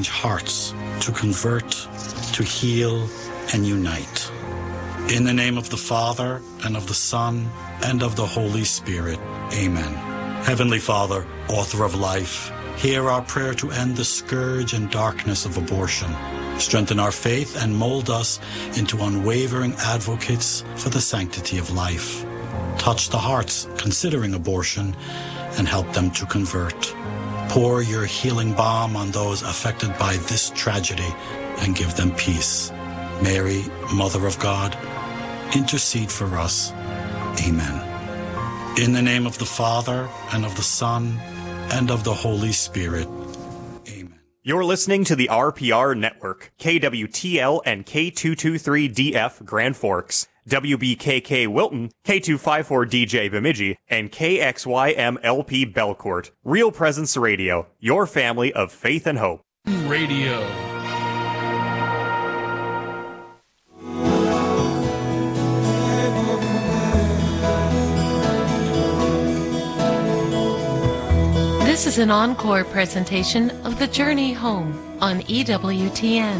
change hearts, to convert, to heal, and unite. In the name of the Father, and of the Son, and of the Holy Spirit. Amen. Heavenly Father, author of life, hear our prayer to end the scourge and darkness of abortion. Strengthen our faith and mold us into unwavering advocates for the sanctity of life. Touch the hearts considering abortion and help them to convert. Pour your healing balm on those affected by this tragedy and give them peace. Mary, Mother of God, intercede for us. Amen. In the name of the Father, and of the Son, and of the Holy Spirit. Amen. You're listening to the RPR Network, KWTL and K223DF Grand Forks, WBKK Wilton, K254DJ Bemidji, and KXYMLP Belcourt. Real Presence Radio, your family of faith and hope. Radio. This is an encore presentation of The Journey Home on EWTN.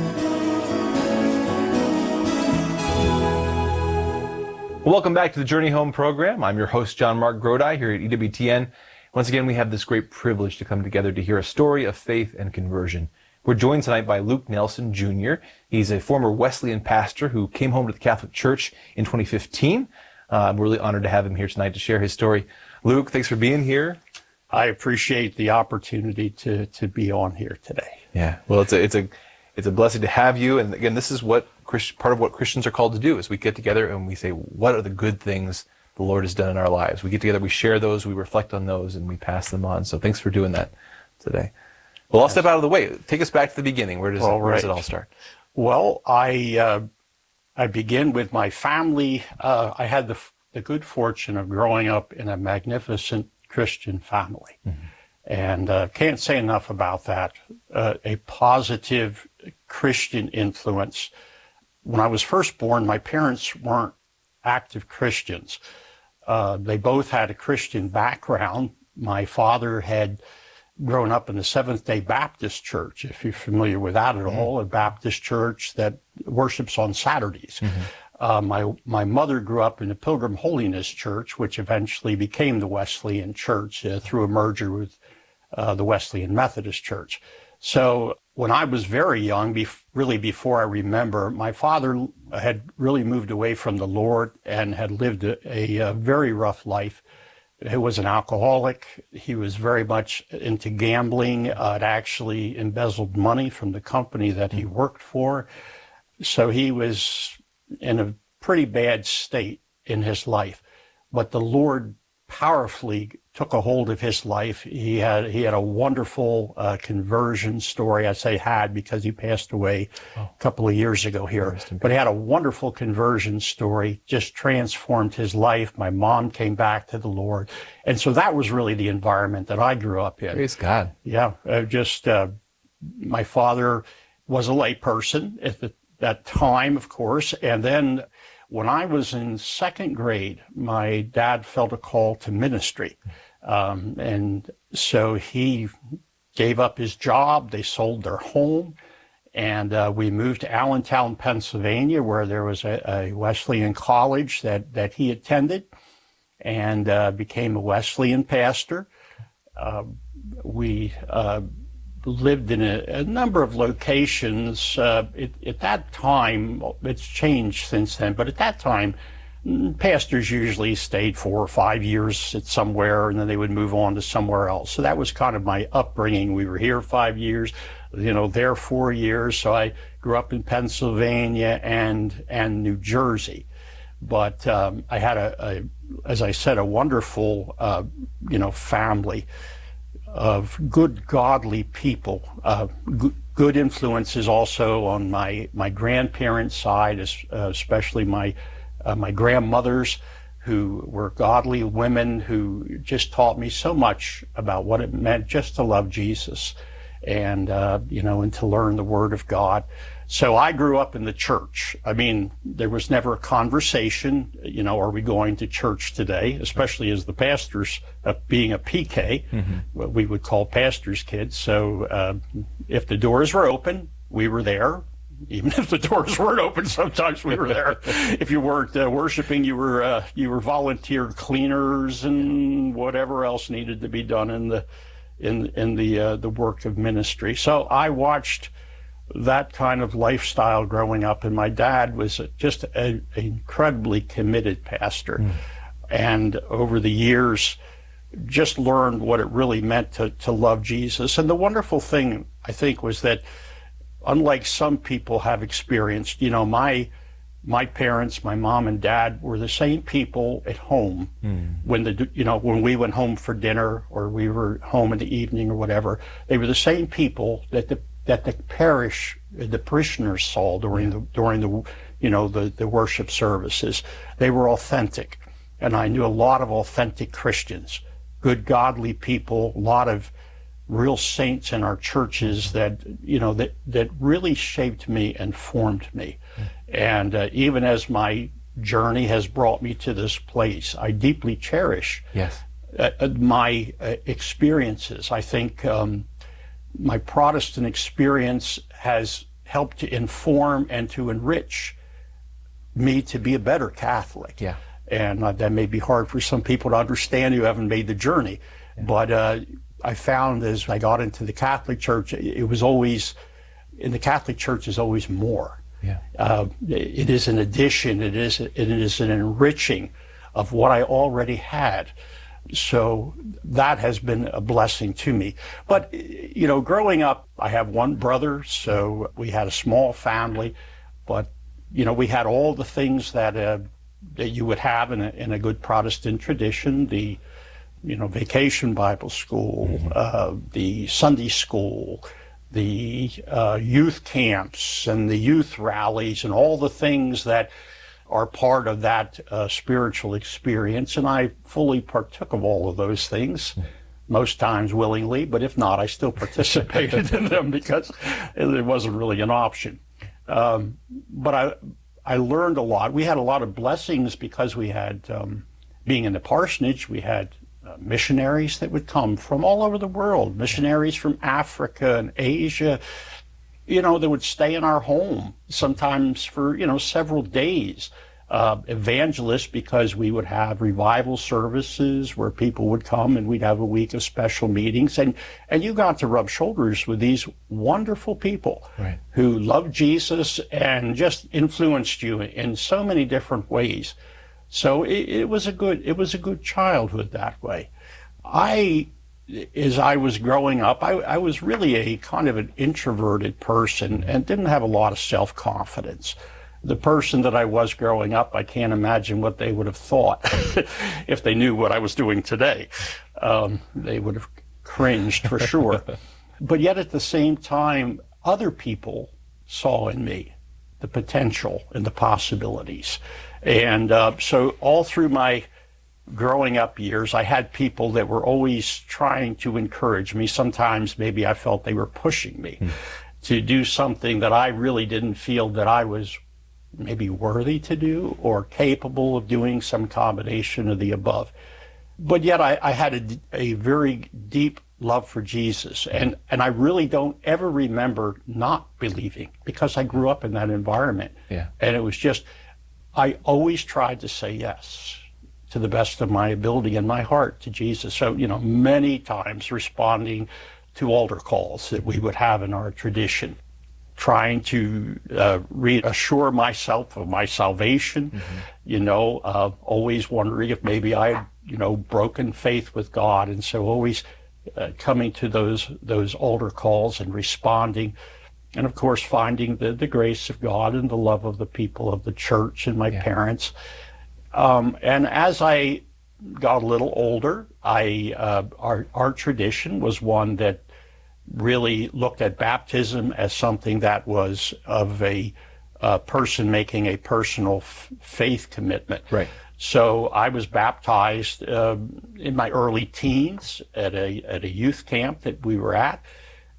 Welcome back to the Journey Home program. I'm your host, John Mark Grodi, here at EWTN. Once again, we have this great privilege to come together to hear a story of faith and conversion. We're joined tonight by Luke Nelson Jr. He's a former Wesleyan pastor who came home to the Catholic Church in 2015. I'm really honored to have him here tonight to share his story. Luke, thanks for being here. I appreciate the opportunity to be on here today. Yeah, well, it's a blessing to have you. And again, this is what part of what Christians are called to do is we get together and we say, what are the good things the Lord has done in our lives? We get together, we share those, we reflect on those, and we pass them on. So thanks for doing that today. Well, I'll step out of the way. Take us back to the beginning. Where does it all start? Well, I begin with my family. I had the good fortune of growing up in a magnificent Christian family. Mm-hmm. And can't say enough about that. A positive Christian influence. When I was first born, my parents weren't active Christians. They both had a Christian background. My father had grown up in the Seventh-day Baptist Church, if you're familiar with that at all, a Baptist church that worships on Saturdays. Mm-hmm. My mother grew up in the Pilgrim Holiness Church, which eventually became the Wesleyan Church through a merger with the Wesleyan Methodist Church. So when I was very young, really before I remember, my father had really moved away from the Lord and had lived a very rough life. He was an alcoholic. He was very much into gambling. Had actually embezzled money from the company that he worked for. So he was in a pretty bad state in his life. But the Lord powerfully took a hold of his life. He had a wonderful conversion story. I say had because he passed away a couple of years ago here. But he had a wonderful conversion story, just transformed his life. My mom came back to the Lord. And so that was really the environment that I grew up in. Praise God. Yeah, my father was a lay person at that time, of course. And then when I was in second grade, my dad felt a call to ministry. And so he gave up his job. They sold their home. And we moved to Allentown, Pennsylvania, where there was a Wesleyan college that he attended, and became a Wesleyan pastor. We lived in a number of locations. At that time, it's changed since then, but at that time, pastors usually stayed 4 or 5 years at somewhere, and then they would move on to somewhere else. So that was kind of my upbringing. We were here 5 years, there 4 years. So I grew up in Pennsylvania and New Jersey. But I had as I said, a wonderful, family of good, godly people, good influences also on my grandparents' side, especially my grandmothers, who were godly women who just taught me so much about what it meant just to love Jesus and and to learn the Word of God. So I grew up in the church. I mean, there was never a conversation, are we going to church today? Especially as the pastors, being a PK, what we would call pastor's kids. So if the doors were open, we were there. Even if the doors weren't open, sometimes we were there. If you weren't worshiping, you were volunteer cleaners and whatever else needed to be done in the work of ministry. So I watched that kind of lifestyle growing up, and my dad was just an incredibly committed pastor. And over the years, just learned what it really meant to love Jesus. And the wonderful thing, I think, was that unlike some people have experienced, my parents, my mom and dad, were the same people at home when we went home for dinner or we were home in the evening or whatever. They were the same people that the parishioners saw during the worship services. They were authentic, and I knew a lot of authentic Christians, good godly people, a lot of real saints in our churches that really shaped me and formed me. And even as my journey has brought me to this place, I deeply cherish my experiences. I think my Protestant experience has helped to inform and to enrich me to be a better Catholic. Yeah. And that may be hard for some people to understand who haven't made the journey. Yeah. But I found as I got into the Catholic Church, it was always, in the Catholic Church is always more. Yeah. It is an addition, it is an enriching of what I already had. So that has been a blessing to me. But, growing up, I have one brother, so we had a small family, but, we had all the things that you would have in a good Protestant tradition, the, vacation Bible school, the Sunday school, the youth camps and the youth rallies and all the things that are part of that spiritual experience, and I fully partook of all of those things, most times willingly, but if not, I still participated in them because it wasn't really an option. But I learned a lot. We had a lot of blessings because we had, being in the parsonage, we had missionaries that would come from all over the world, missionaries from Africa and Asia, that would stay in our home, sometimes for, several days. Evangelists, because we would have revival services where people would come and we'd have a week of special meetings. And you got to rub shoulders with these wonderful people who loved Jesus and just influenced you in so many different ways. So it was a good childhood that way. As I was growing up, I was really a kind of an introverted person and didn't have a lot of self-confidence. The person that I was growing up, I can't imagine what they would have thought if they knew what I was doing today. They would have cringed for sure. But yet at the same time, other people saw in me the potential and the possibilities. And so all through my growing up years, I had people that were always trying to encourage me. Sometimes maybe I felt they were pushing me to do something that I really didn't feel that I was maybe worthy to do or capable of doing, some combination of the above. But yet I had a very deep love for Jesus. And I really don't ever remember not believing because I grew up in that environment. Yeah. And it was just, I always tried to say yes to the best of my ability and my heart to Jesus. So, many times responding to altar calls that we would have in our tradition, trying to reassure myself of my salvation, always wondering if maybe I had, broken faith with God. And so always coming to those altar calls and responding. And of course, finding the grace of God and the love of the people of the church and my parents. And as I got a little older, our tradition was one that really looked at baptism as something that was of a person making a personal faith commitment. Right. So I was baptized in my early teens at a youth camp that we were at.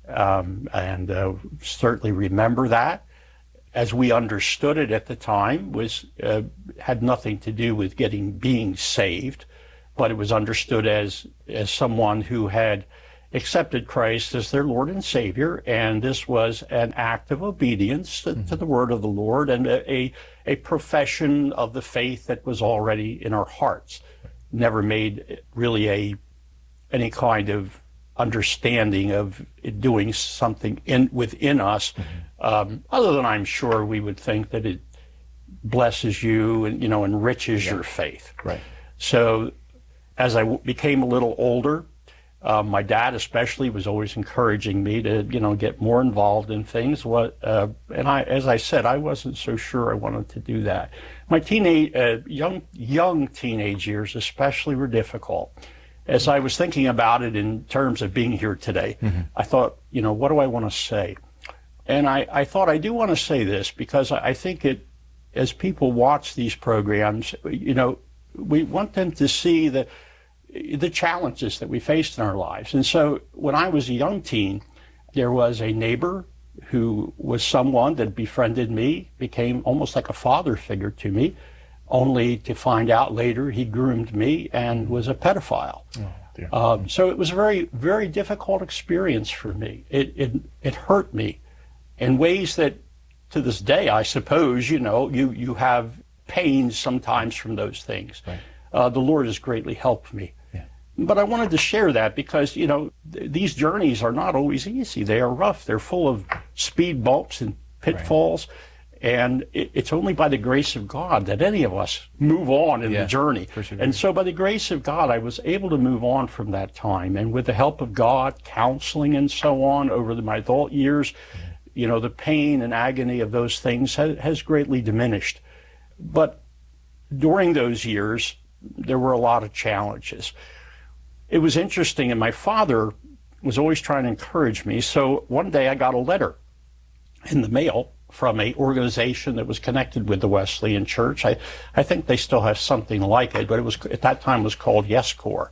and certainly remember that. As we understood it at the time, was had nothing to do with being saved, but it was understood as someone who had accepted Christ as their Lord and Savior, and this was an act of obedience to the word of the Lord, and a profession of the faith that was already in our hearts. Never made really any kind of understanding of it doing something within us, other than I'm sure we would think that it blesses you and enriches your faith. Right. So as I became a little older, my dad especially was always encouraging me to get more involved in things. And as I said, I wasn't so sure I wanted to do that. My young teenage years especially were difficult. As I was thinking about it in terms of being here today, I thought, what do I want to say? And I thought I do want to say this because I think as people watch these programs, we want them to see the challenges that we faced in our lives. And so when I was a young teen, there was a neighbor who was someone that befriended me, became almost like a father figure to me, only to find out later he groomed me and was a pedophile. Oh, dear. So it was a very, very difficult experience for me. It hurt me in ways that to this day, I suppose, you have pain sometimes from those things. Right. The Lord has greatly helped me. Yeah. But I wanted to share that because, these journeys are not always easy. They are rough. They're full of speed bumps and pitfalls. Right. And it's only by the grace of God that any of us move on in the journey. And so by the grace of God, I was able to move on from that time. And with the help of God, counseling and so on over my adult years, the pain and agony of those things has greatly diminished. But during those years, there were a lot of challenges. It was interesting, and my father was always trying to encourage me. So one day I got a letter in the mail from an organization that was connected with the Wesleyan Church. I think they still have something like it, but it was at that time was called Yes Corps.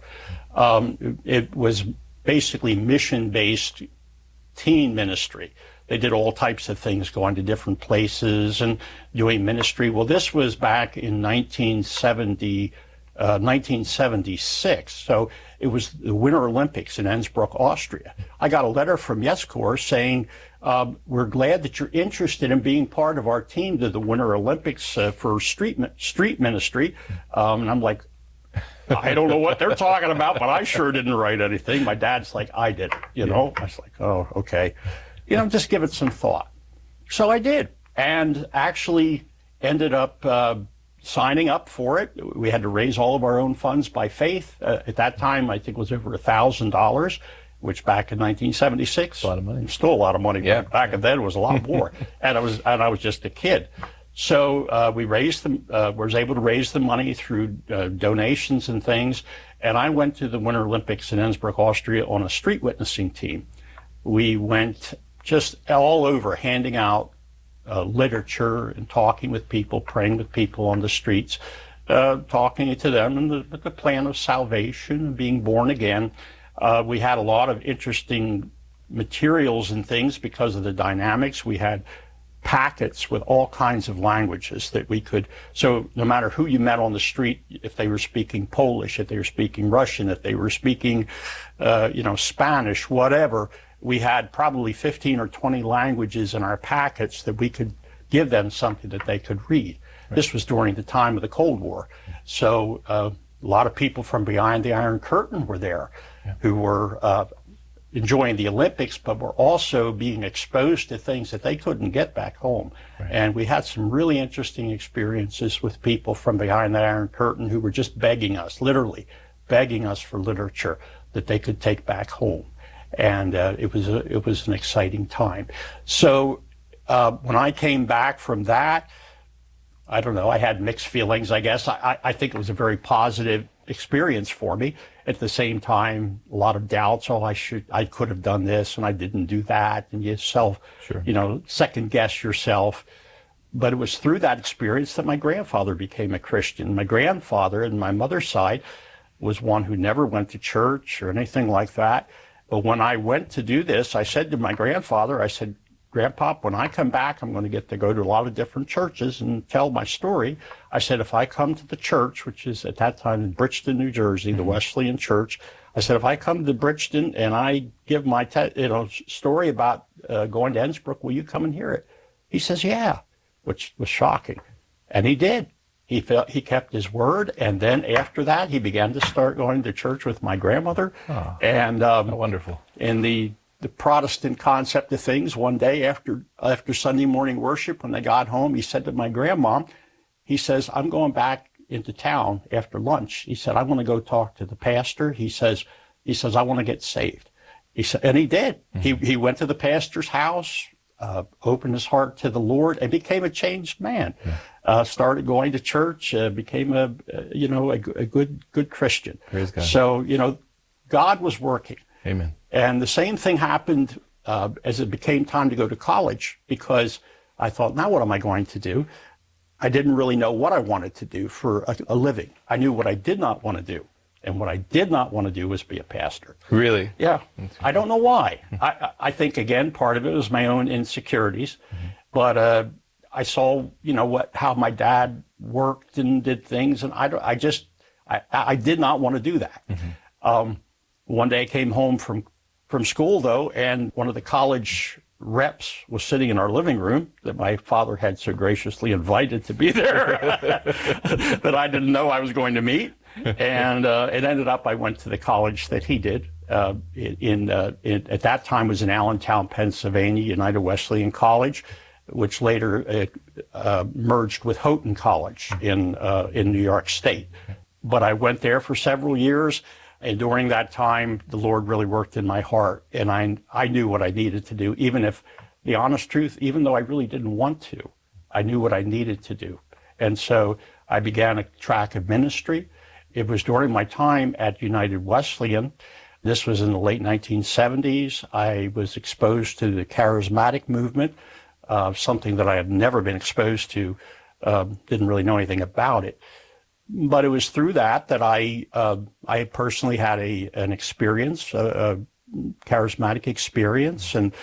It was basically mission-based teen ministry. They did all types of things, going to different places and doing ministry. Well, this was back in 1976. So it was the Winter Olympics in Innsbruck, Austria. I got a letter from Yes Corps saying, we're glad that you're interested in being part of our team to the Winter Olympics for street ministry. And I'm like, I don't know what they're talking about, but I sure didn't write anything. My dad's like, I did, I was like, oh, okay. Just give it some thought. So I did, and actually ended up signing up for it. We had to raise all of our own funds by faith. At that time, I think it was over $1,000, which back in 1976, a lot of money. Still a lot of money. Yeah. Back then, it was a lot more, and I was just a kid. So we was able to raise the money through donations and things, and I went to the Winter Olympics in Innsbruck, Austria, on a street witnessing team. We went just all over, handing out literature and talking with people, praying with people on the streets, talking to them and the plan of salvation and being born again. We had a lot of interesting materials and things because of the dynamics. We had packets with all kinds of languages that we could, so no matter who you met on the street, if they were speaking Polish, if they were speaking Russian, if they were speaking, Spanish, whatever, we had probably 15 or 20 languages in our packets that we could give them something that they could read. Right. This was during the time of the Cold War. So a lot of people from behind the Iron Curtain were there who were enjoying the Olympics, but were also being exposed to things that they couldn't get back home. Right. And we had some really interesting experiences with people from behind the Iron Curtain who were just begging us, literally begging us for literature that they could take back home. And it was an exciting time. So when I came back from that, I don't know, I had mixed feelings, I guess. I think it was a very positive experience for me. At the same time, a lot of doubts. I could have done this and I didn't do that. And you second guess yourself. But it was through that experience that my grandfather became a Christian. My grandfather, on my mother's side, was one who never went to church or anything like that. But when I went to do this, I said to my grandfather, I said, Grandpa, when I come back, I'm going to get to go to a lot of different churches and tell my story. I said, if I come to the church, which is at that time in Bridgeton, New Jersey, the Wesleyan Church, I said, if I come to Bridgeton and I give my story about going to Ensbrook, will you come and hear it? He says, yeah, which was shocking. And he did. He kept his word, and then after that, he began to start going to church with my grandmother. Oh, and wonderful. In the Protestant concept of things, one day after Sunday morning worship, when they got home, he said to my grandma, he says, I'm going back into town after lunch. He said, I want to go talk to the pastor. He says, I want to get saved. He said, and he did. Mm-hmm. He went to the pastor's house, opened his heart to the Lord, and became a changed man. Yeah. Started going to church, became a good Christian. Praise God. So, God was working. Amen. And the same thing happened as it became time to go to college, because I thought, now what am I going to do? I didn't really know what I wanted to do for a living. I knew what I did not want to do. And what I did not want to do was be a pastor. Really? Yeah. I don't know why. I think, again, part of it was my own insecurities. Mm-hmm. But I saw, how my dad worked and did things, and I did not want to do that. Mm-hmm. One day I came home from school, though, and one of the college reps was sitting in our living room that my father had so graciously invited to be there that I didn't know I was going to meet. And it ended up I went to the college that he did. At that time was in Allentown, Pennsylvania, United Wesleyan College, which later merged with Houghton College in New York State. But I went there for several years, and during that time, the Lord really worked in my heart, and I knew what I needed to do, even if, the honest truth, even though I really didn't want to, I knew what I needed to do. And so I began a track of ministry. It was during my time at United Wesleyan. This was in the late 1970s. I was exposed to the charismatic movement, something that I had never been exposed to, didn't really know anything about it. But it was through that I personally had an experience, a charismatic experience. And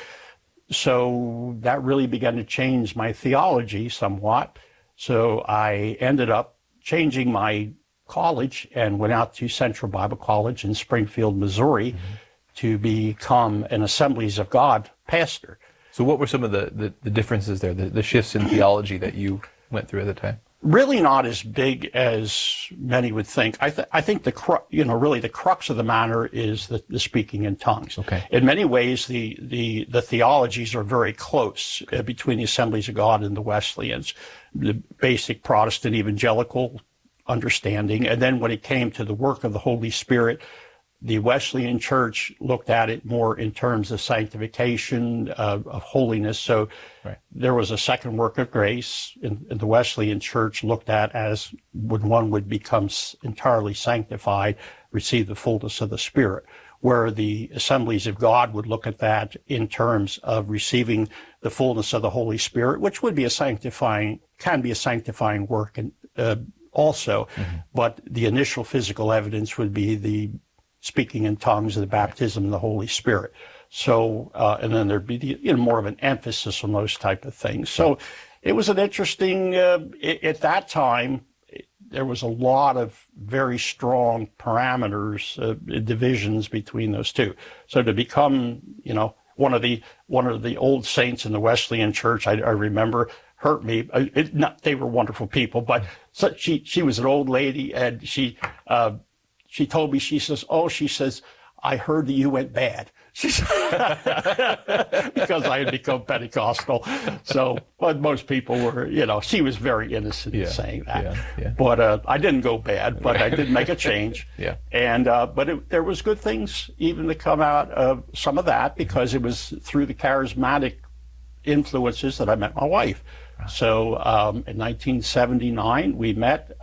so that really began to change my theology somewhat. So I ended up changing my college and went out to Central Bible College in Springfield, Missouri, mm-hmm. to become an Assemblies of God pastor. So what were some of the differences there, the shifts in theology that you went through at the time? Really not as big as many would think. I think really the crux of the matter is the speaking in tongues. Okay. In many ways, the theologies are very close between the Assemblies of God and the Wesleyans, the basic Protestant evangelical understanding. And then when it came to the work of the Holy Spirit, the Wesleyan Church looked at it more in terms of sanctification, of holiness. So right. There was a second work of grace in the Wesleyan Church looked at as when one would become entirely sanctified, receive the fullness of the Spirit, where the Assemblies of God would look at that in terms of receiving the fullness of the Holy Spirit, which would be can be a sanctifying work and also, mm-hmm. but the initial physical evidence would be the speaking in tongues and the baptism in the Holy Spirit. So, and then there'd be more of an emphasis on those type of things. So it was an interesting, at that time, there was a lot of very strong parameters, divisions between those two. So to become, one of the old saints in the Wesleyan Church, I remember, hurt me. They were wonderful people, but she was an old lady, and she told me, she says, I heard that you went bad. She said, because I had become Pentecostal. So, but most people were, she was very innocent in saying that. Yeah. But I didn't go bad, but I did make a change. Yeah. And but there was good things even to come out of some of that, because it was through the charismatic influences that I met my wife. So in 1979, we met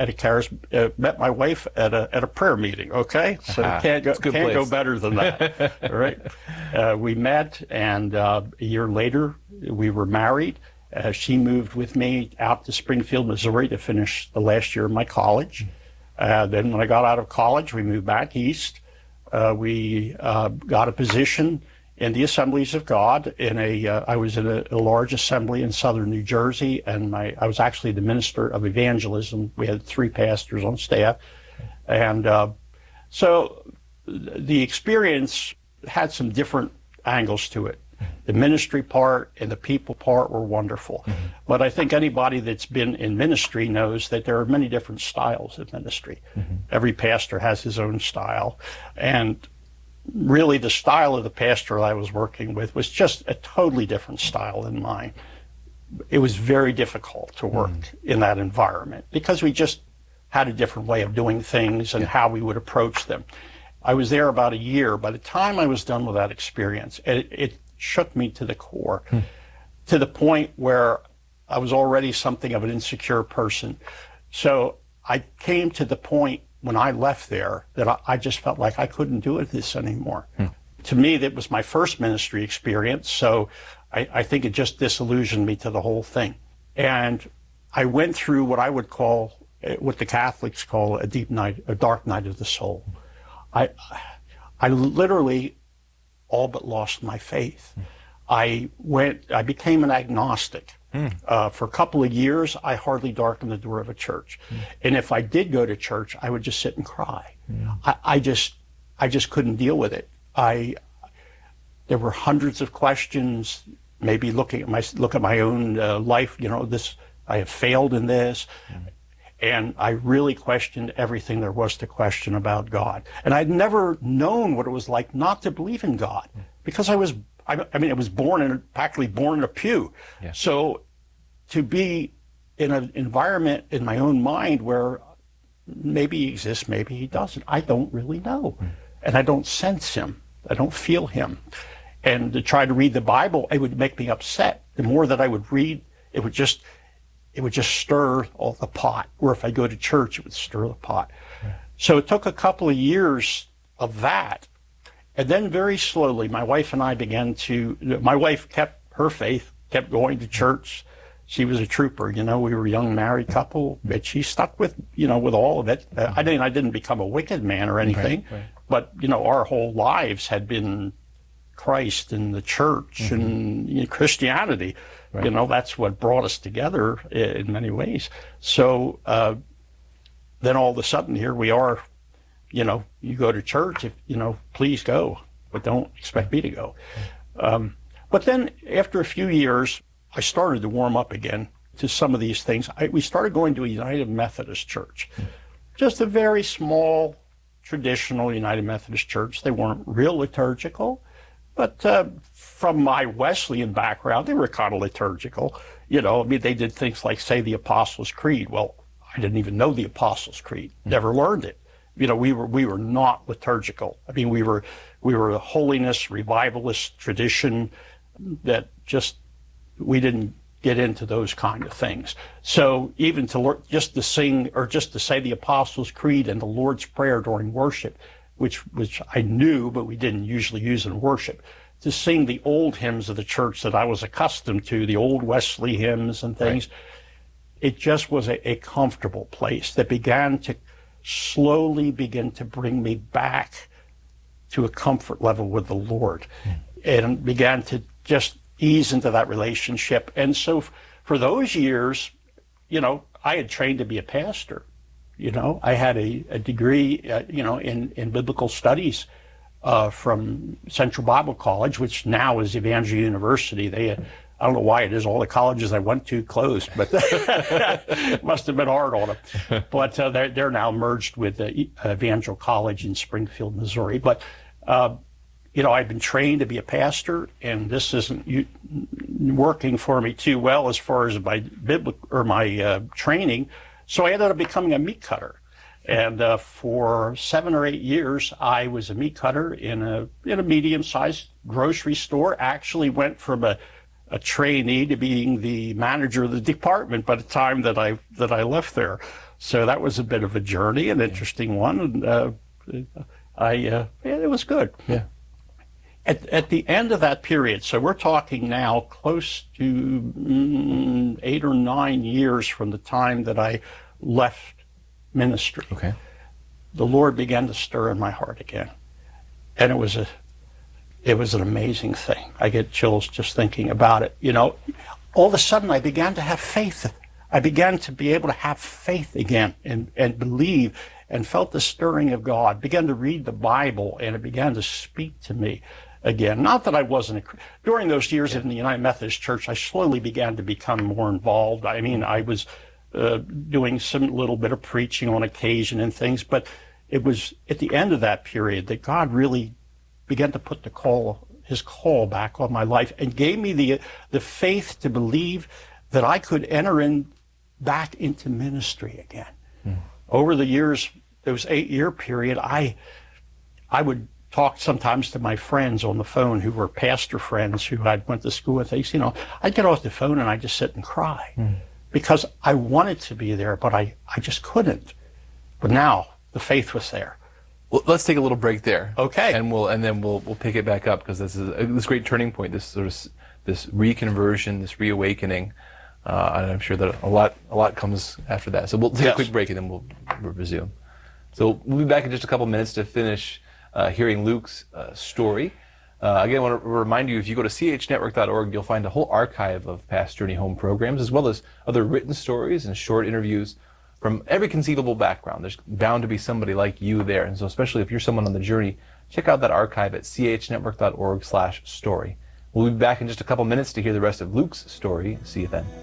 met my wife at a prayer meeting. Okay, so can't go better than that. All right, we met, and a year later we were married. She moved with me out to Springfield, Missouri, to finish the last year of my college. Then when I got out of college, we moved back east. We got a position in the Assemblies of God. I was in a large assembly in southern New Jersey, and I was actually the minister of evangelism. We had 3 pastors on staff, and so the experience had some different angles to it. The ministry part and the people part were wonderful. But I think anybody that's been in ministry knows that there are many different styles of ministry. Every pastor has his own style. And really the style of the pastor I was working with was just a totally different style than mine. It was very difficult to work in that environment because we just had a different way of doing things and how we would approach them. I was there about a year. By the time I was done with that experience, it shook me to the core, to the point where I was already something of an insecure person. So I came to the point when I left there that I just felt like I couldn't do this anymore. To me, that was my first ministry experience, so I think it just disillusioned me to the whole thing. And I went through what I would call, what the Catholics call a deep night, a dark night of the soul. I literally all but lost my faith. I became an agnostic. For a couple of years, I hardly darkened the door of a church. And if I did go to church, I would just sit and cry. I just couldn't deal with it. There were hundreds of questions, maybe look at my own life, I have failed in this. And I really questioned everything there was to question about God. And I'd never known what it was like not to believe in God, because I was practically born in a pew. Yeah. So to be in an environment in my own mind where maybe he exists, maybe he doesn't, I don't really know. And I don't sense him. I don't feel him. And to try to read the Bible, it would make me upset. The more that I would read, it would just stir all the pot. Or if I go to church, it would stir the pot. So it took a couple of years of that. And then very slowly, my wife and I my wife kept her faith, kept going to church. She was a trooper, we were a young married couple, but she stuck with all of it. I didn't become a wicked man or anything, but, our whole lives had been Christ and the church and Christianity. That's what brought us together in many ways. So then all of a sudden, here we are, you go to church, please go, but don't expect me to go. But then after a few years, I started to warm up again to some of these things. We started going to a United Methodist church, just a very small, traditional United Methodist church. They weren't real liturgical, but from my Wesleyan background, they were kind of liturgical. They did things like say the Apostles' Creed. Well, I didn't even know the Apostles' Creed, never learned it. We were not liturgical. We were a holiness, revivalist tradition that we didn't get into those kind of things. So even just to sing or just to say the Apostles' Creed and the Lord's Prayer during worship, which I knew, but we didn't usually use in worship, to sing the old hymns of the church that I was accustomed to, the old Wesley hymns and things, it just was a comfortable place that began to slowly begin to bring me back to a comfort level with the Lord, and began to just ease into that relationship. And so for those years, I had trained to be a pastor. I had a degree, in biblical studies from Central Bible College, which now is Evangel University. I don't know why it is. All the colleges I went to closed, but it must have been hard on them. But they're now merged with Evangel College in Springfield, Missouri. But I've been trained to be a pastor, and this isn't working for me too well as far as my training. So I ended up becoming a meat cutter. And for 7 or 8 years, I was a meat cutter in a medium-sized grocery store. Actually went from a trainee to being the manager of the department by the time that I left there. So that was a bit of a journey, an interesting one. And it was good. Yeah. At the end of that period, so we're talking now close to 8 or 9 years from the time that I left ministry. Okay. The Lord began to stir in my heart again. And it was an amazing thing. I get chills just thinking about it. You know, all of a sudden I began to have faith. I began to be able to have faith again and believe, and felt the stirring of God, began to read the Bible, and it began to speak to me again. Not that I wasn't during those years in the United Methodist Church, I slowly began to become more involved. I mean, I was doing some little bit of preaching on occasion and things, but it was at the end of that period that God really began to put his call back on my life, and gave me the faith to believe that I could enter back into ministry again. Over the years, there was 8-year period, I would talk sometimes to my friends on the phone who were pastor friends who I went to school with. You know, I'd get off the phone and I'd just sit and cry because I wanted to be there, but I just couldn't. But now the faith was there. Well, let's take a little break there. Okay. And then we'll pick it back up, because this is this great turning point, this sort of this reconversion, this reawakening. And I'm sure that a lot comes after that. So we'll take a quick break and then we'll resume. So we'll be back in just a couple minutes to finish hearing Luke's story. Again, I want to remind you, if you go to chnetwork.org, you'll find a whole archive of past Journey Home programs, as well as other written stories and short interviews from every conceivable background. There's bound to be somebody like you there. And so especially if you're someone on the journey, check out that archive at chnetwork.org/story. We'll be back in just a couple minutes to hear the rest of Luke's story. See you then.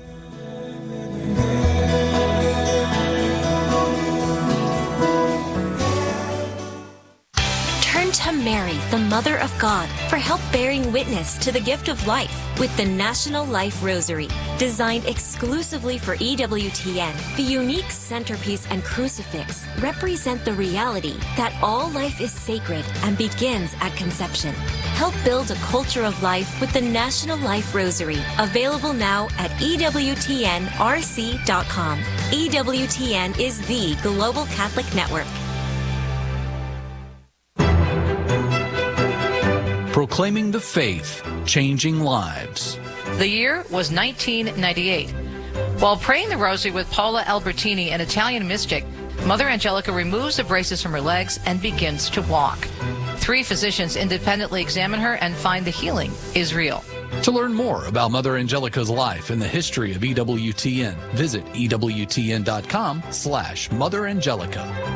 Turn to Mary, the Mother of God, for help bearing witness to the gift of life with the National Life Rosary. Designed exclusively for EWTN, the unique centerpiece and crucifix represent the reality that all life is sacred and begins at conception. Help build a culture of life with the National Life Rosary, available now at EWTNRC.com. EWTN is the Global Catholic Network. Proclaiming the faith, changing lives. The year was 1998. While praying the rosary with Paula Albertini, an Italian mystic, Mother Angelica removes the braces from her legs and begins to walk. 3 physicians independently examine her and find the healing is real. To learn more about Mother Angelica's life and the history of EWTN, visit EWTN.com/Mother Angelica.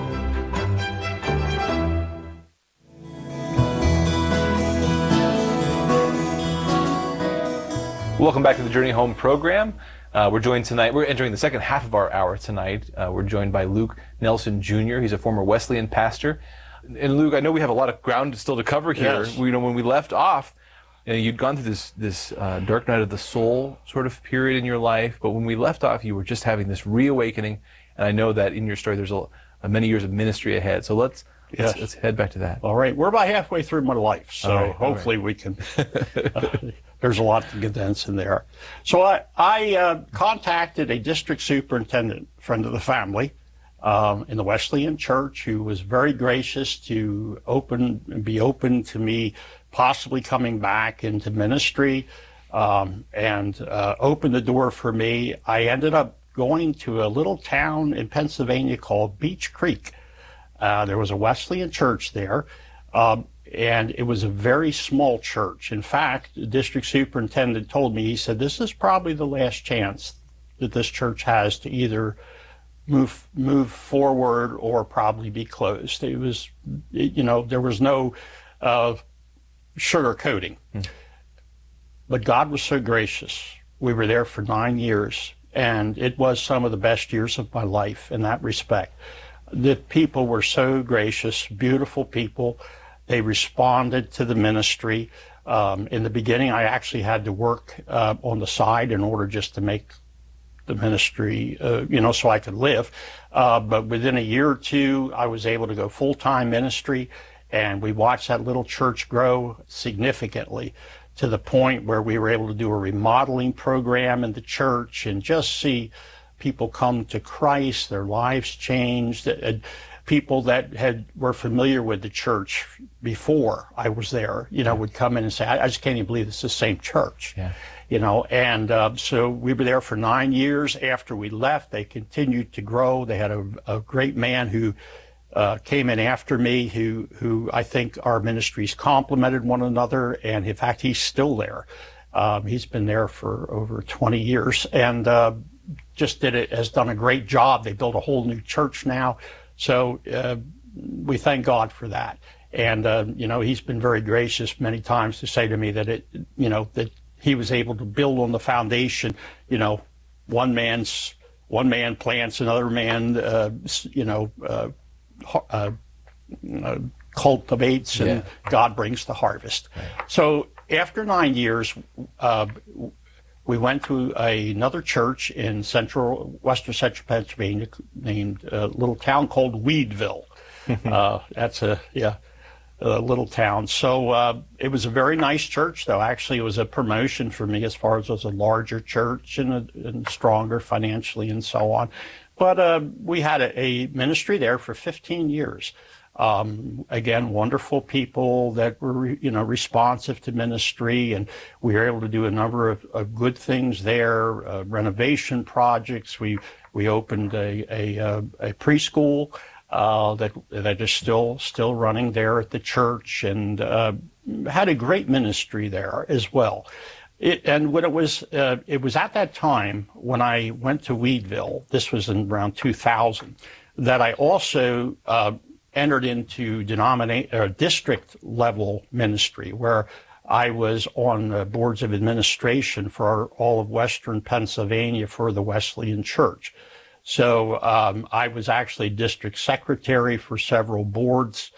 Welcome back to the Journey Home program. We're joined tonight, we're entering the second half of our hour tonight. We're joined by Luke Nelson Jr. He's a former Wesleyan pastor. And Luke, I know we have a lot of ground still to cover here. Yes. You know, when we left off, you'd gone through this dark night of the soul sort of period in your life. But when we left off, you were just having this reawakening. And I know that in your story, there's many years of ministry ahead. So let's head back to that. All right. We're about halfway through my life, so hopefully we can... there's a lot to condense in there. So I contacted a district superintendent, friend of the family, in the Wesleyan Church, who was very gracious to be open to me possibly coming back into ministry, and opened the door for me. I ended up going to a little town in Pennsylvania called Beech Creek. There was a Wesleyan church there, and it was a very small church. In fact, the district superintendent told me, he said, this is probably the last chance that this church has to either move forward or probably be closed. It was, there was no sugarcoating. But God was so gracious. We were there for 9 years, and it was some of the best years of my life in that respect. The people were so gracious, beautiful people. They responded to the ministry. In the beginning, I actually had to work on the side in order just to make the ministry, so I could live. But within a year or two, I was able to go full-time ministry, and we watched that little church grow significantly to the point where we were able to do a remodeling program in the church and just see people come to Christ, their lives changed. People that were familiar with the church before I was there, would come in and say, I just can't even believe it's the same church. Yeah. So we were there for 9 years. After we left, they continued to grow. They had a great man who came in after me, who I think our ministries complemented one another, and in fact, he's still there. He's been there for over 20 years, and has done a great job. They built a whole new church now, so we thank God for that. And he's been very gracious many times to say to me that that he was able to build on the foundation. One man plants, another man cultivates, and God brings the harvest. So after 9 years, we went to another church in western central Pennsylvania named a little town called Weedville. That's a little town. So it was a very nice church, though. Actually, it was a promotion for me as far as it was a larger church and stronger financially and so on. But we had a ministry there for 15 years. Again, wonderful people that were, responsive to ministry, and we were able to do a number of good things there, renovation projects. We opened a preschool that is still running there at the church, and had a great ministry there as well. And when it was at that time when I went to Weedville, this was in around 2000, that I also entered into district level ministry, where I was on boards of administration for all of Western Pennsylvania for the Wesleyan Church. So I was actually district secretary for several boards,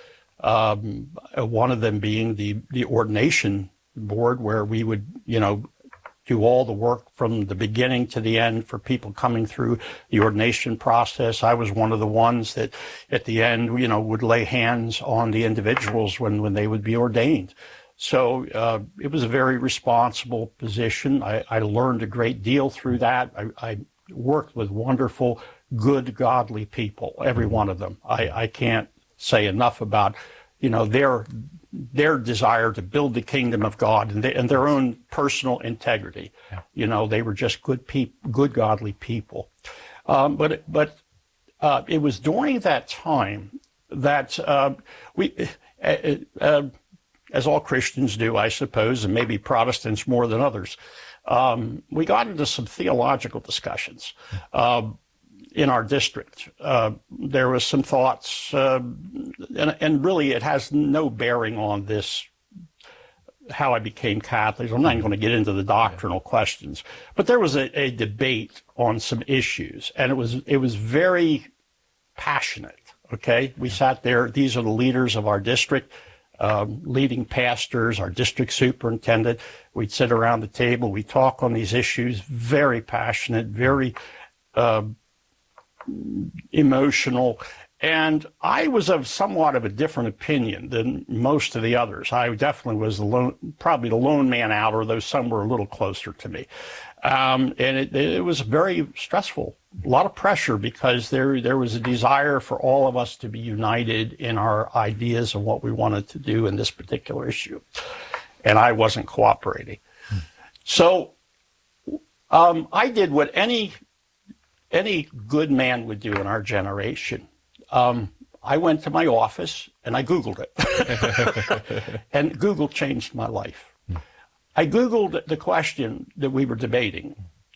one of them being the ordination board, where we would, do all the work from the beginning to the end for people coming through the ordination process. I was one of the ones that at the end, would lay hands on the individuals when they would be ordained. So it was a very responsible position. I learned a great deal through that. I worked with wonderful, good, godly people, every one of them. I can't say enough about, their desire to build the kingdom of God and their own personal integrity. Yeah. They were just good godly people. But it was during that time that we, as all Christians do, I suppose, and maybe Protestants more than others, we got into some theological discussions. In our district, there was some thoughts, and really it has no bearing on this, how I became Catholic. I'm not even going to get into the doctrinal questions, but there was a debate on some issues, and it was very passionate. Okay, we sat there. These are the leaders of our district, leading pastors, our district superintendent. We'd sit around the table. We talk on these issues. Very passionate, very emotional, and I was of somewhat of a different opinion than most of the others. I definitely was probably the lone man out, or though some were a little closer to me. And it was very stressful, a lot of pressure, because there was a desire for all of us to be united in our ideas of what we wanted to do in this particular issue, and I wasn't cooperating. So I did what any good man would do in our generation. I went to my office and I Googled it. And Google changed my life. I Googled the question that we were debating.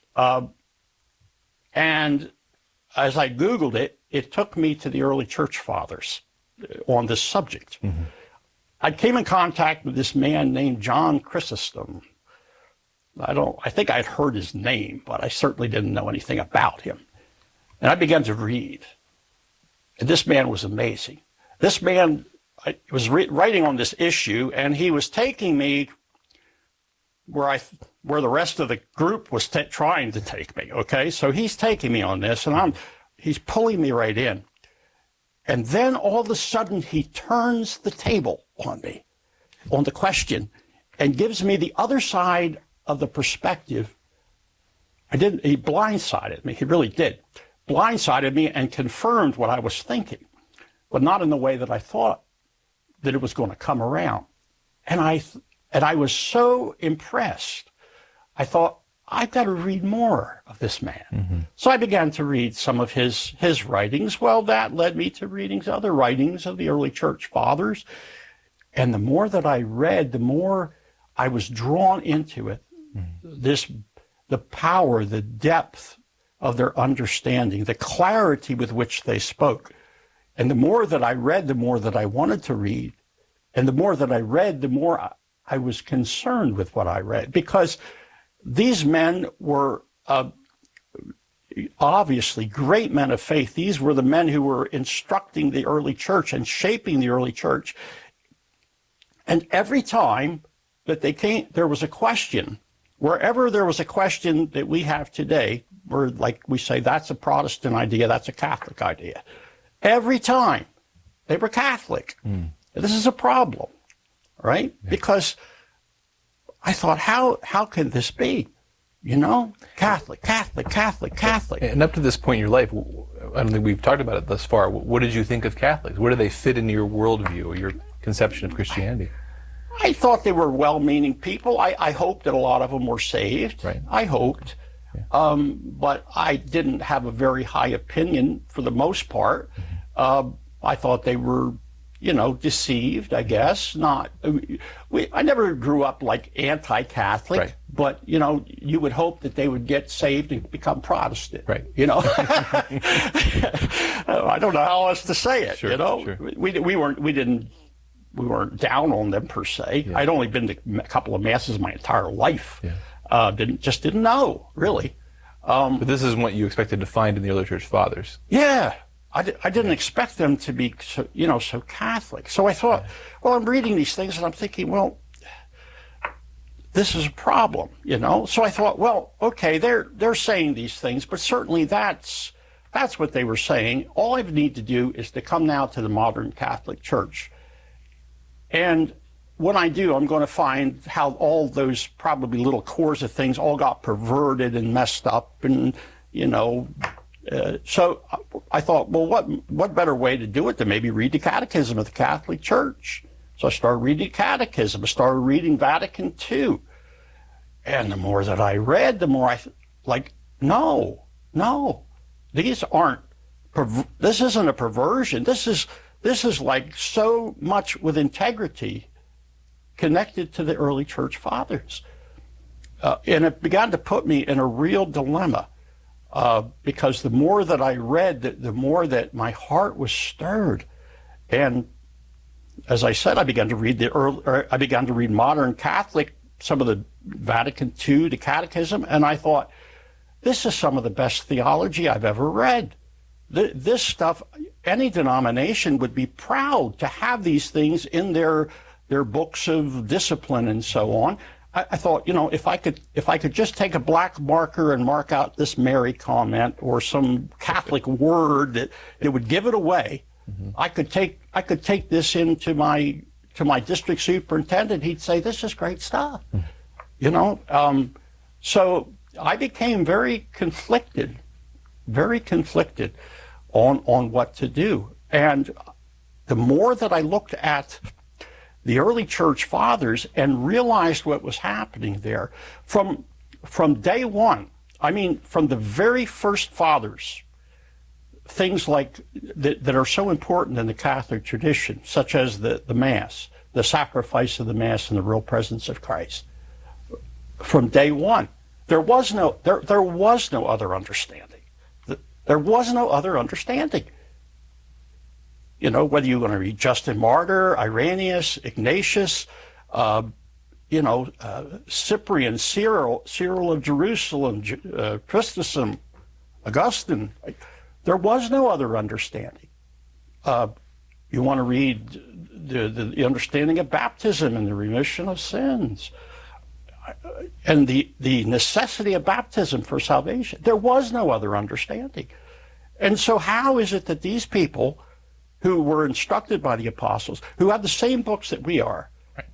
And as I Googled it, it took me to the early church fathers on this subject. Mm-hmm. I came in contact with this man named John Chrysostom. I think I'd heard his name, but I certainly didn't know anything about him. And I began to read. And this man was amazing. This man was writing on this issue, and he was taking me where the rest of the group was trying to take me, okay? So he's taking me on this, and he's pulling me right in. And then all of a sudden, he turns the table on me, on the question, and gives me the other side of the perspective. He blindsided me. He really did. Blindsided me and confirmed what I was thinking, but not in the way that I thought that it was going to come around. And I was so impressed. I thought, I've got to read more of this man. So I began to read some of his writings. Well, that led me to reading other writings of the early church fathers. And the more that I read, the more I was drawn into it. The power, the depth of their understanding, the clarity with which they spoke. And the more that I read, the more that I wanted to read. And the more that I read, the more I was concerned with what I read. Because these men were obviously great men of faith. These were the men who were instructing the early church and shaping the early church. And every time that they came, there was a question. Wherever there was a question that we have today, where like we say, that's a Protestant idea, that's a Catholic idea. Every time they were Catholic. This is a problem, right? Yeah. Because I thought, how can this be? You know, Catholic. And up to this point in your life, I don't think we've talked about it thus far. What did you think of Catholics? Where do they fit into your worldview or your conception of Christianity? I thought they were well-meaning people. I hoped that a lot of them were saved. Right. I hoped. Yeah. But I didn't have a very high opinion for the most part. I thought they were, you know, deceived, I guess. I never grew up like anti-Catholic, right. But, you know, you would hope that they would get saved and become Protestant, right? You know, I don't know how else to say it. Sure, you know, sure. We weren't down on them per se. Yeah. I'd only been to a couple of masses my entire life. Yeah. Didn't know really. But this isn't what you expected to find in the early church fathers. Yeah. I didn't expect them to be so Catholic. So I thought, well, I'm reading these things and I'm thinking, well, this is a problem, you know. So I thought, well, okay, they're saying these things, but certainly that's what they were saying. All I need to do is to come now to the modern Catholic Church. And when I do, I'm going to find how all those probably little cores of things all got perverted and messed up and, you know. So I thought, well, what better way to do it than maybe read the Catechism of the Catholic Church? So I started reading Catechism. I started reading Vatican II. And the more that I read, the more no, this isn't a perversion. This is like so much with integrity connected to the early church fathers. And it began to put me in a real dilemma. Because the more that I read, the more that my heart was stirred. And as I said, I began to read modern Catholic, some of the Vatican II, the Catechism, and I thought, this is some of the best theology I've ever read. This stuff, any denomination would be proud to have these things in their books of discipline and so on. I thought, you know, if I could just take a black marker and mark out this Mary comment or some Catholic word that would give it away, I could take this into my district superintendent. He'd say, this is great stuff, you know. So I became very conflicted on what to do. And the more that I looked at the early church fathers and realized what was happening there from day one, I mean, from the very first fathers, things like that are so important in the Catholic tradition, such as the Mass, the sacrifice of the Mass and the real presence of Christ. From day one, there was no other understanding. There was no other understanding. You know, whether you're going to read Justin Martyr, Irenaeus, Ignatius, Cyprian, Cyril of Jerusalem, Chrysostom, Augustine, there was no other understanding. You want to read the understanding of baptism and the remission of sins, and the necessity of baptism for salvation. There was no other understanding. And so how is it that these people who were instructed by the apostles, who have the same books that we are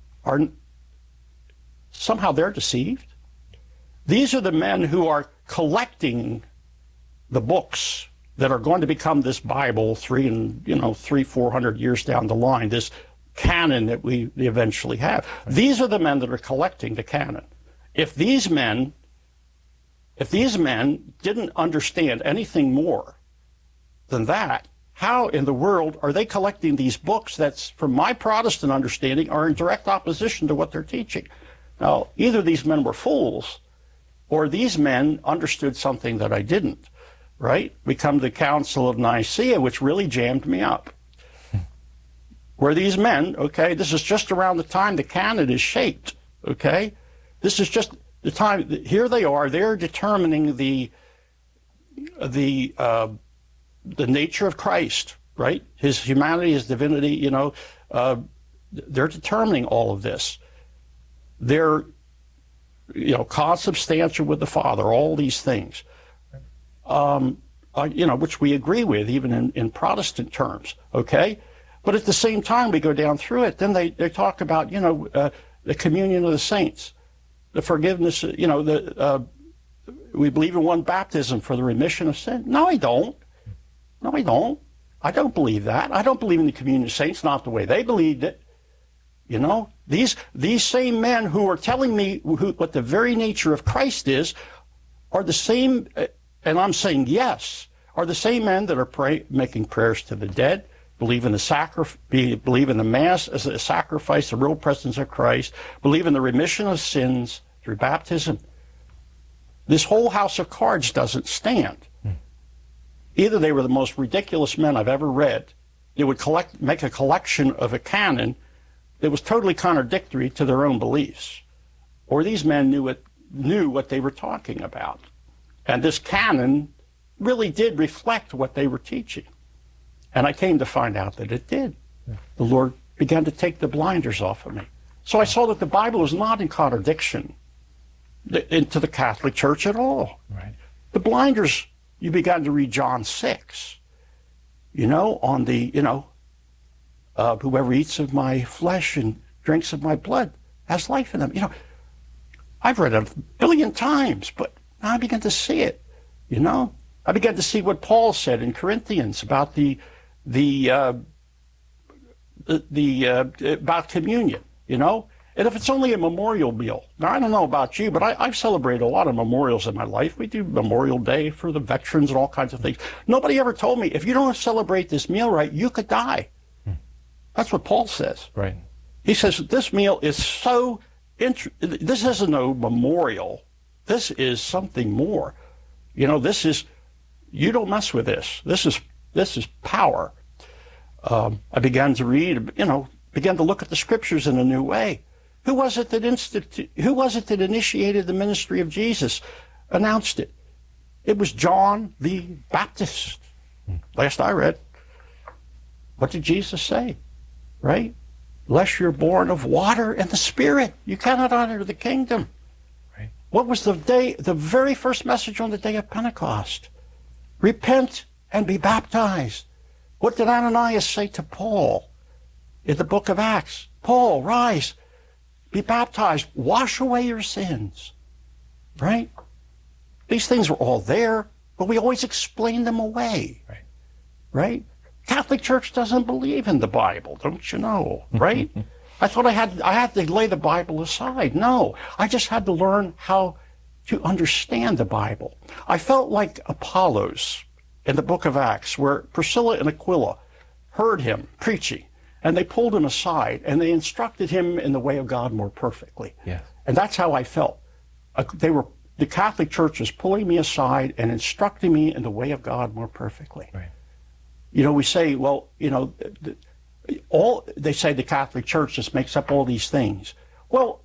somehow they're deceived? These are the men who are collecting the books that are going to become this Bible 400 years down the line, this canon that we eventually have. Right. These are the men that are collecting the canon. If these men if these men didn't understand anything more than that, how in the world are they collecting these books that's, from my Protestant understanding, are in direct opposition to what they're teaching? Now, either these men were fools, or these men understood something that I didn't, right? We come to the Council of Nicaea, which really jammed me up. Where these men, okay, this is just around the time the canon is shaped, okay? This is just the time, here they are, they're determining the nature of Christ, right? His humanity, his divinity, you know, they're determining all of this. They're, you know, consubstantial with the Father, all these things, you know, which we agree with even in Protestant terms, okay? But at the same time, we go down through it, then they talk about, you know, the communion of the saints, the forgiveness, you know, we believe in one baptism for the remission of sin. No, I don't. No, I don't. I don't believe that. I don't believe in the communion of saints, not the way they believed it. You know, these same men who are telling me what the very nature of Christ is are the same, and I'm saying yes, are the same men that are making prayers to the dead, believe in the Mass as a sacrifice, the real presence of Christ, believe in the remission of sins through baptism. This whole house of cards doesn't stand. Either they were the most ridiculous men I've ever read. They would make a collection of a canon that was totally contradictory to their own beliefs, or these men knew what they were talking about. And this canon really did reflect what they were teaching. And I came to find out that it did. The Lord began to take the blinders off of me. So I saw that the Bible is not in contradiction to the Catholic Church at all. Right. The blinders, you began to read John 6, you know, on the, you know, whoever eats of my flesh and drinks of my blood has life in them. You know, I've read it 1 billion times, but now I began to see it, you know. I began to see what Paul said in Corinthians about about communion, you know. And if it's only a memorial meal, now I don't know about you, but I've celebrated a lot of memorials in my life. We do Memorial Day for the veterans and all kinds of things. Nobody ever told me, if you don't celebrate this meal right, you could die. That's what Paul says. Right. He says this meal is so, this isn't no memorial. This is something more. You know, this is, you don't mess with this. This is power. I began to read, you know, began to look at the scriptures in a new way. Who was it that initiated the ministry of Jesus, announced it? It was John the Baptist. Last I read. What did Jesus say? Right? Unless you're born of water and the Spirit, you cannot enter the kingdom. Right. What was the very first message on the day of Pentecost? Repent and be baptized. What did Ananias say to Paul in the book of Acts? Paul, rise, be baptized, wash away your sins. Right? These things were all there, but we always explain them away. Right. Right? Catholic Church doesn't believe in the Bible, don't you know? Right? I thought I had to lay the Bible aside. No, I just had to learn how to understand the Bible. I felt like Apollos in the book of Acts, where Priscilla and Aquila heard him preaching, and they pulled him aside, and they instructed him in the way of God more perfectly. Yes. And that's how I felt. The Catholic Church was pulling me aside and instructing me in the way of God more perfectly. Right. You know, we say, well, you know, they say the Catholic Church just makes up all these things. Well,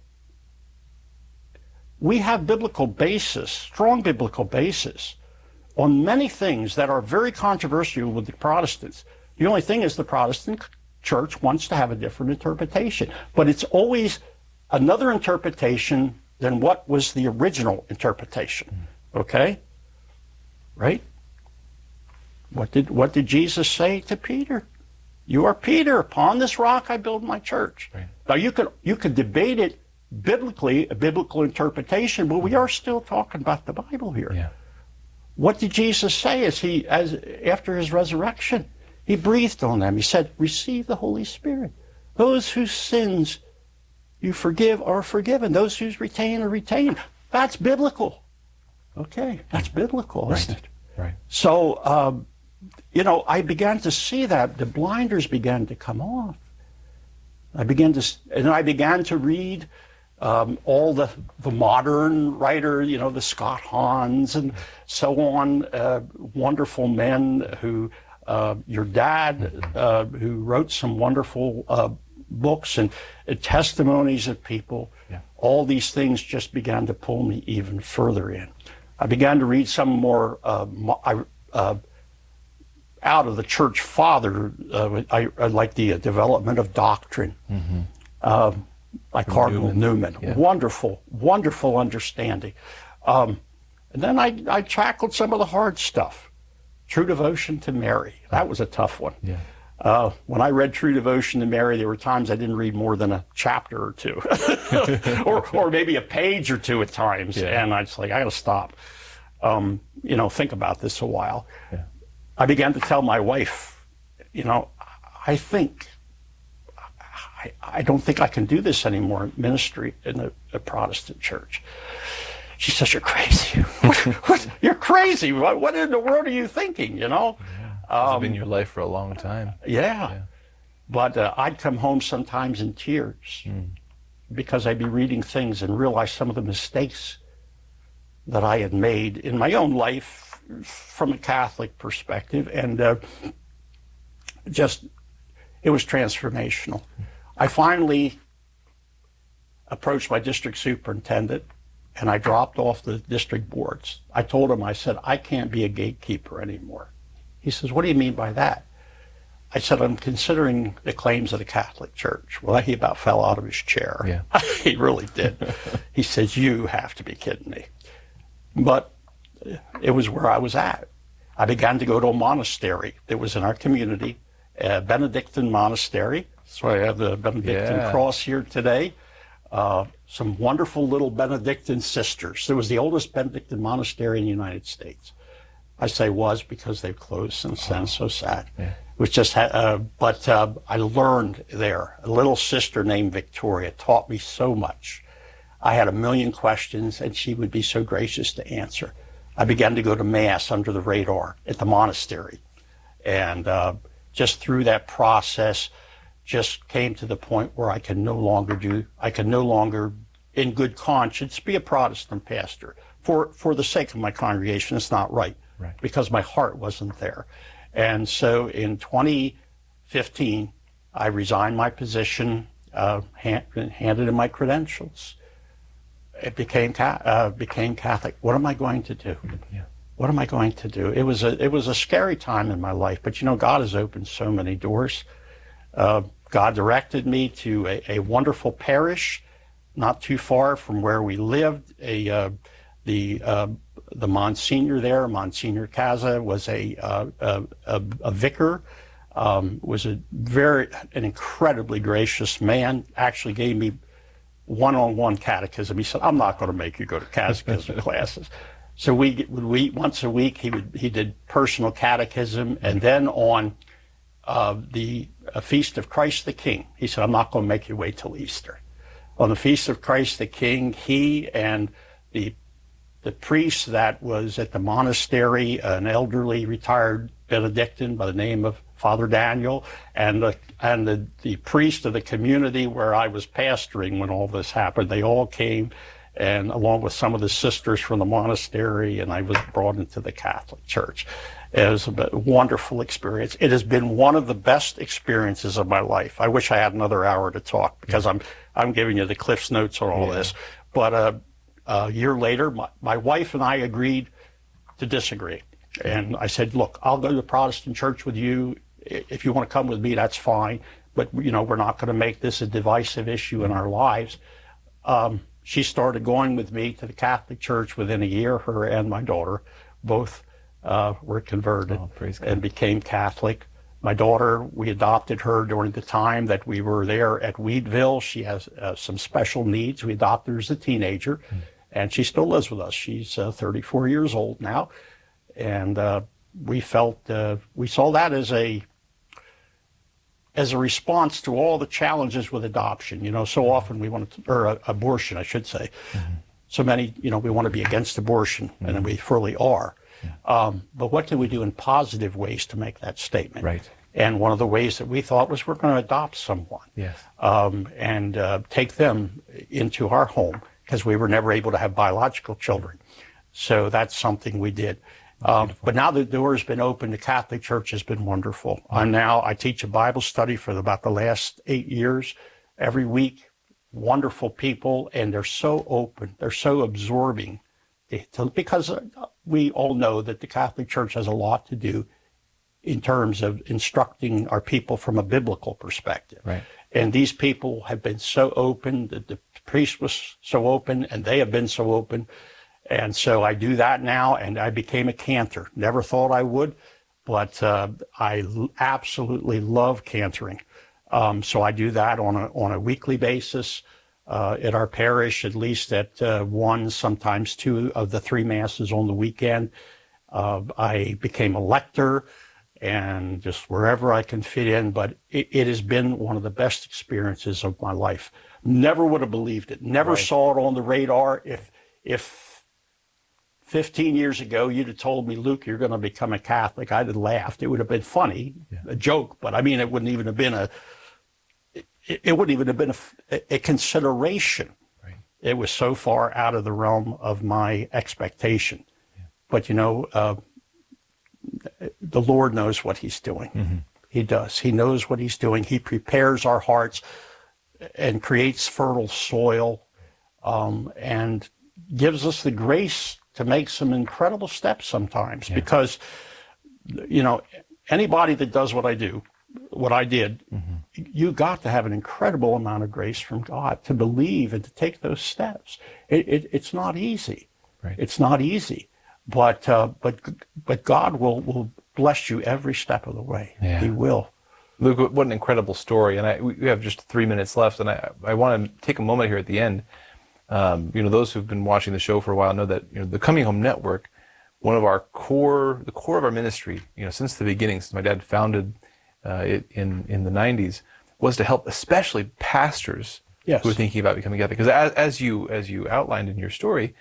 we have biblical basis, strong biblical basis, on many things that are very controversial with the Protestants. The only thing is the Protestant Church wants to have a different interpretation, but it's always another interpretation than what was the original interpretation. Okay? Right? What did Jesus say to Peter? You are Peter. Upon this rock I build my church. Right. Now you could debate it biblically, a biblical interpretation, but we are still talking about the Bible here. Yeah. What did Jesus say after his resurrection? He breathed on them. He said, receive the Holy Spirit. Those whose sins you forgive are forgiven. Those who retain are retained. That's biblical. Okay, that's biblical, isn't it? Right. So, I began to see that the blinders began to come off. I began to read all the modern writer, the Scott Hahns and so on, wonderful men who, your dad, who wrote some wonderful books and testimonies of people. Yeah. All these things just began to pull me even further in. I began to read some more out of the church father. I like the development of doctrine, like Cardinal Newman. Yeah. Wonderful understanding. And then I tackled some of the hard stuff. True Devotion to Mary. That was a tough one. Yeah. When I read True Devotion to Mary, there were times I didn't read more than a chapter or two, or maybe a page or two at times, and I was like, I got to stop. Think about this a while. Yeah. I began to tell my wife, I don't think I can do this anymore, ministry in a Protestant church. She says, "You're crazy. What? You're crazy. What in the world are you thinking?" Yeah. It's been your life for a long time. Yeah. But I'd come home sometimes in tears because I'd be reading things and realize some of the mistakes that I had made in my own life from a Catholic perspective, and it was transformational. I finally approached my district superintendent, and I dropped off the district boards. I told him, I said, I can't be a gatekeeper anymore. He says, "What do you mean by that?" I said, "I'm considering the claims of the Catholic Church." Well, he about fell out of his chair. Yeah. He really did. He says, "You have to be kidding me." But it was where I was at. I began to go to a monastery that was in our community, a Benedictine monastery. That's why I have the Benedictine cross here today. Some wonderful little Benedictine sisters. It was the oldest Benedictine monastery in the United States. I say was because they've closed since then. So sad. Yeah. It was just, but I learned there. A little sister named Victoria taught me so much. I had a million questions, and she would be so gracious to answer. I began to go to Mass under the radar at the monastery. And just through that process, just came to the point where I could no longer, in good conscience, be a Protestant pastor. For the sake of my congregation, it's not right, because my heart wasn't there. And so in 2015, I resigned my position, handed in my credentials. It became Catholic. What am I going to do? Yeah. What am I going to do? It was a scary time in my life, but God has opened so many doors. God directed me to a wonderful parish, not too far from where we lived. The Monsignor there, Monsignor Casa, was a vicar. Was an incredibly gracious man. Actually gave me one-on-one catechism. He said, "I'm not going to make you go to catechism classes." So we once a week he did personal catechism, and then on the Feast of Christ the King, he said, "I'm not going to make you wait till Easter." On the Feast of Christ the King, he and the priest that was at the monastery, an elderly retired Benedictine by the name of Father Daniel, and the priest of the community where I was pastoring when all this happened, they all came, and along with some of the sisters from the monastery, and I was brought into the Catholic Church. It was a wonderful experience. It has been one of the best experiences of my life. I wish I had another hour to talk, because I'm giving you the Cliff's Notes on all this. But a year later, my wife and I agreed to disagree. And I said, "Look, I'll go to the Protestant church with you. If you want to come with me, that's fine. But, we're not going to make this a divisive issue in our lives." She started going with me to the Catholic Church within a year. Her and my daughter both were converted and became Catholic. My daughter, we adopted her during the time that we were there at Wheatville. She has some special needs. We adopted her as a teenager, and she still lives with us. She's 34 years old now. And we saw that as a response to all the challenges with adoption. So often we want to, or abortion, I should say. so many, we want to be against abortion, and we fully are. But what can we do in positive ways to make that statement? Right. And one of the ways that we thought was we're going to adopt someone. Yes. And take them into our home, because we were never able to have biological children. So that's something we did. But now the door has been open. The Catholic Church has been wonderful. I teach a Bible study for about the last 8 years every week. Wonderful people, and they're so open. They're so absorbing, because we all know that the Catholic Church has a lot to do in terms of instructing our people from a biblical perspective. Right. And these people have been so open. The priest was so open, and they have been so open. And so I do that now, and I became a cantor. Never thought I would, but I absolutely love cantoring. So I do that on a weekly basis at our parish, at least at one, sometimes two of the 3 masses on the weekend. I became a lector, and just wherever I can fit in, but it has been one of the best experiences of my life. Never would have believed it. Never saw it on the radar. If 15 years ago you'd have told me, Luke, you're going to become a Catholic, I'd have laughed. It would have been funny, a joke, but I mean, it wouldn't even have been a consideration. Right. It was so far out of the realm of my expectation. Yeah. But the Lord knows what he's doing. Mm-hmm. He does. He knows what he's doing. He prepares our hearts and creates fertile soil, and gives us the grace to make some incredible steps sometimes. Yeah. Because, anybody that does what I do, what I did, you got to have an incredible amount of grace from God to believe and to take those steps. It's not easy. Right. It's not easy, but God will bless you every step of the way. Yeah. He will. Luke, what an incredible story! And we have just 3 minutes left, and I want to take a moment here at the end. Those who've been watching the show for a while know that the Coming Home Network, one of the core of our ministry, since the beginning, since my dad founded it in the 90s, was to help especially pastors who are thinking about becoming Catholic. Because as you outlined in your story,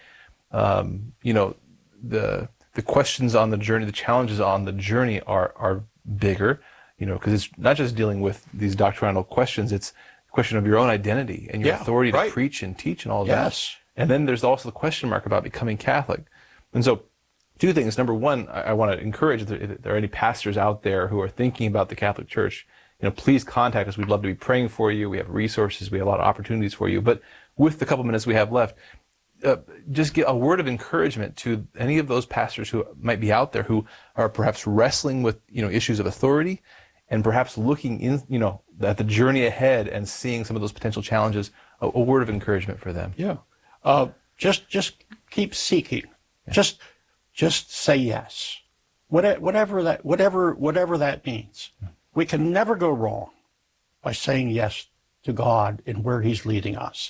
the questions on the journey, the challenges on the journey are bigger. Because it's not just dealing with these doctrinal questions; it's a question of your own identity and your authority to preach and teach and all of that. And then there's also the question mark about becoming Catholic. And so, 2 things. Number one, I want to encourage, if there are any pastors out there who are thinking about the Catholic Church, please contact us. We'd love to be praying for you. We have resources. We have a lot of opportunities for you. But with the couple minutes we have left, just get a word of encouragement to any of those pastors who might be out there who are perhaps wrestling with, issues of authority, and perhaps looking at the journey ahead and seeing some of those potential challenges. A word of encouragement for them. Yeah. Just keep seeking. Yeah. Just say yes. Whatever that means. We can never go wrong by saying yes to God and where he's leading us.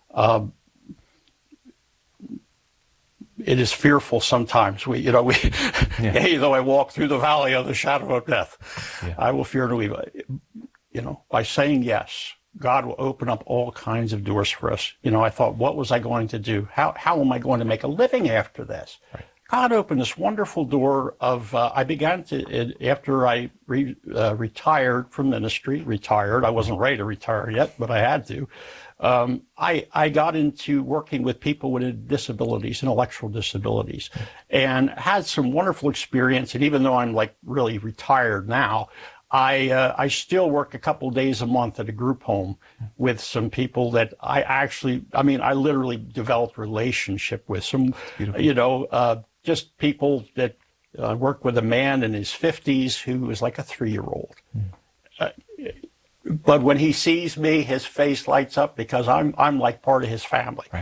It is fearful sometimes. Though I walk through the valley of the shadow of death, I will fear no evil. By saying yes, God will open up all kinds of doors for us. I thought, what was I going to do? How am I going to make a living after this? Right. God opened this wonderful door of, I began to, after I retired from ministry, I wasn't ready to retire yet, but I had to. I got into working with people with disabilities, intellectual disabilities, and had some wonderful experience. And even though I'm really retired now, I still work a couple days a month at a group home with some people that I literally developed a relationship with. Some, just people that work with a man in his 50s who is like a 3-year-old. But when he sees me, his face lights up because I'm like part of his family, right.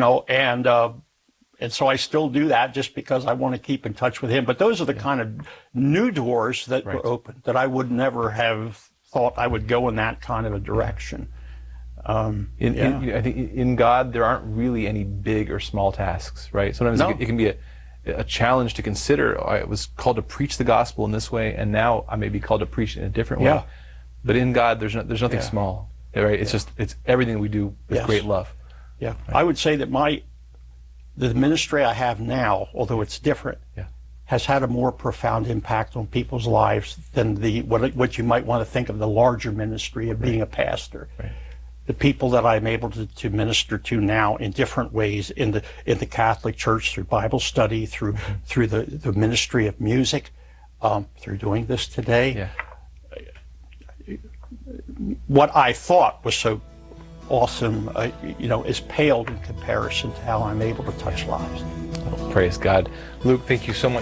And so I still do that just because I want to keep in touch with him. But those are the kind of new doors that were open that I would never have thought I would go in that kind of a direction. I think in God there aren't really any big or small tasks, right? Sometimes it can be a challenge to consider. I was called to preach the gospel in this way, and now I may be called to preach it in a different way. But in God, there's nothing small, right? It's just everything we do with great love. Yeah, right. I would say that the ministry I have now, although it's different, has had a more profound impact on people's lives than what you might want to think of the larger ministry of being a pastor. Right. The people that I'm able to minister to now in different ways in the Catholic Church, through Bible study, through the ministry of music, through doing this today. What I thought was so awesome, is paled in comparison to how I'm able to touch lives. Oh, praise God. Luke, thank you so much